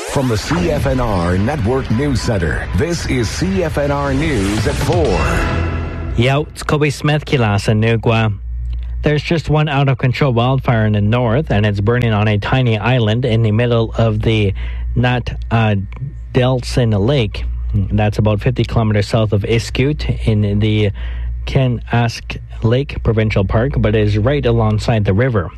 From the CFNR Network News Center, this is CFNR News at 4. Yo, it's Kobe Smith Kilas and Nugwa. There's just one out-of-control wildfire in the north, and it's burning on a tiny island in the middle of the Delson Lake. That's about 50 kilometers south of Iskut in the Kenask Lake Provincial Park, but is right alongside the river.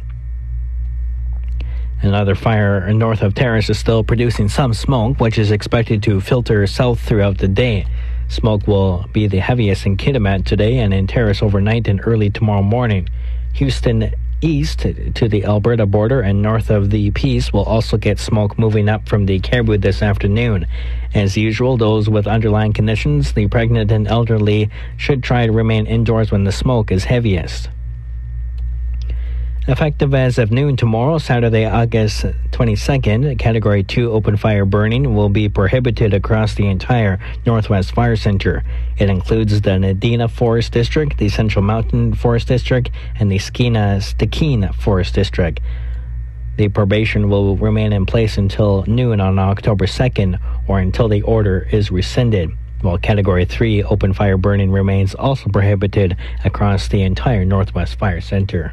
Another fire north of Terrace is still producing some smoke, which is expected to filter south throughout the day. Smoke will be the heaviest in Kitimat today and in Terrace overnight and early tomorrow morning. Houston east to the Alberta border and north of the Peace will also get smoke moving up from the Caribou this afternoon. As usual, those with underlying conditions, the pregnant and elderly, should try to remain indoors when the smoke is heaviest. Effective as of noon tomorrow, Saturday, August 22nd, Category 2 open fire burning will be prohibited across the entire Northwest Fire Center. It includes the Nadina Forest District, the Central Mountain Forest District, and the Stakeen Forest District. The probation will remain in place until noon on October 2nd or until the order is rescinded, while Category 3 open fire burning remains also prohibited across the entire Northwest Fire Center.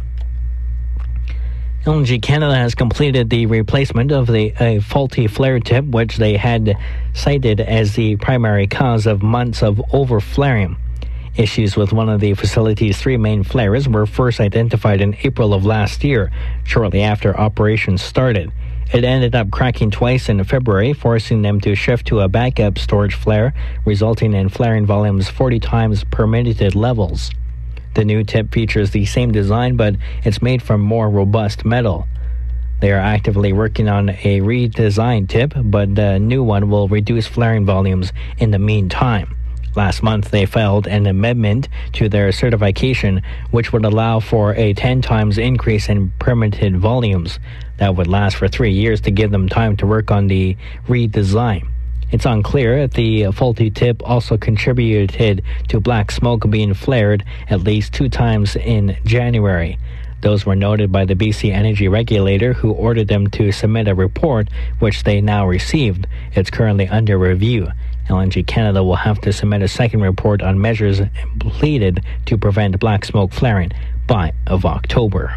LNG Canada has completed the replacement of a faulty flare tip, which they had cited as the primary cause of months of overflaring. Issues with one of the facility's three main flares were first identified in April of last year, shortly after operations started. It ended up cracking twice in February, forcing them to shift to a backup storage flare, resulting in flaring volumes 40 times permitted levels. The new tip features the same design, but it's made from more robust metal. They are actively working on a redesigned tip, but the new one will reduce flaring volumes in the meantime. Last month, they filed an amendment to their certification, which would allow for a 10 times increase in permitted volumes. That would last for 3 years to give them time to work on the redesign. It's unclear if the faulty tip also contributed to black smoke being flared at least 2 times in January. Those were noted by the BC Energy Regulator, who ordered them to submit a report, which they now received. It's currently under review. LNG Canada will have to submit a second report on measures completed to prevent black smoke flaring by October.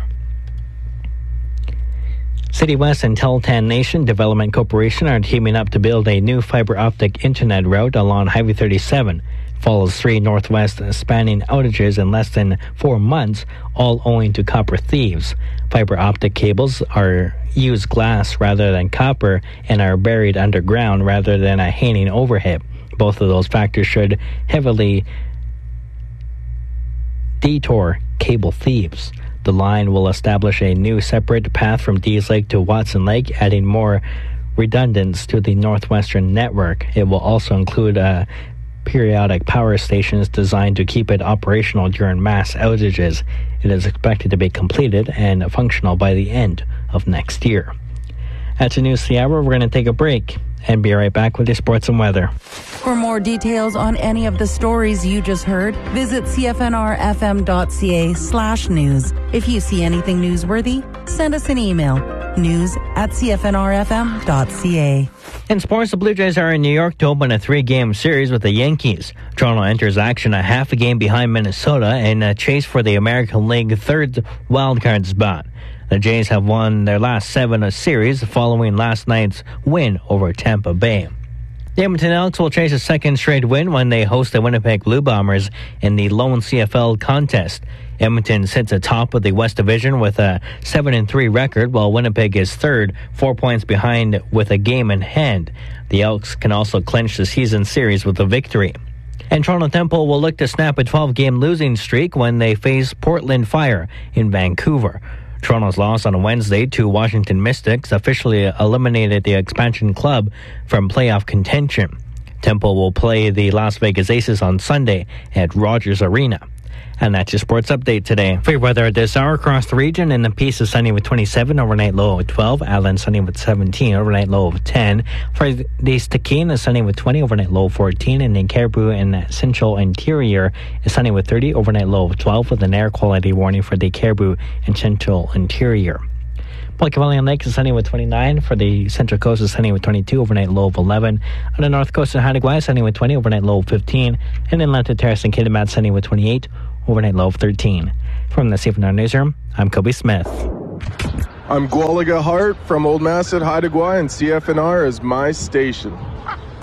City West and Teltan Nation Development Corporation are teaming up to build a new fiber optic internet route along Highway 37. Follows 3 northwest spanning outages in less than 4 months, all owing to copper thieves. Fiber optic cables use glass rather than copper and are buried underground rather than a hanging overhead. Both of those factors should heavily detour cable thieves. The line will establish a new separate path from Dees Lake to Watson Lake, adding more redundancy to the northwestern network. It will also include periodic power stations designed to keep it operational during mass outages. It is expected to be completed and functional by the end of next year. At the news the hour, we're going to take a break and be right back with the sports and weather. For more details on any of the stories you just heard, visit cfnrfm.ca/news. If you see anything newsworthy, send us an email, news@cfnrfm.ca. In sports, the Blue Jays are in New York to open a 3-game series with the Yankees. Toronto enters action a half a game behind Minnesota in a chase for the American League third wildcard spot. The Jays have won their last 7 series following last night's win over Tampa Bay. The Edmonton Elks will chase a second straight win when they host the Winnipeg Blue Bombers in the lone CFL contest. Edmonton sits atop of the West Division with a 7-3 record, while Winnipeg is third, 4 points behind with a game in hand. The Elks can also clinch the season series with a victory. And Toronto Temple will look to snap a 12-game losing streak when they face Portland Fire in Vancouver. Toronto's loss on Wednesday to Washington Mystics officially eliminated the expansion club from playoff contention. Temple will play the Las Vegas Aces on Sunday at Rogers Arena. And that's your sports update today. For your weather at this hour across the region, in the Peace is sunny with 27, overnight low of 12. Allen sunny with 17, overnight low of 10. For the Stakeen is sunny with 20, overnight low of 14. And in Caribou and Central Interior is sunny with 30, overnight low of 12, with an air quality warning for the Caribou and Central Interior. Port Cavalier Lake is sunny with 29. For the Central Coast is sunny with 22, overnight low of 11. On the North Coast of Haida Gwaii, sunny with 20, overnight low of 15. And in Atlantic Terrace and Kitimat, sunny with 28, overnight low of 13. From the CFNR Newsroom, I'm Kobe Smith. I'm Gwalaga Hart from Old Masset, Haida Gwaii, and CFNR is my station.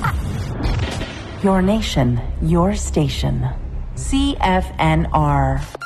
Your nation, your station. CFNR.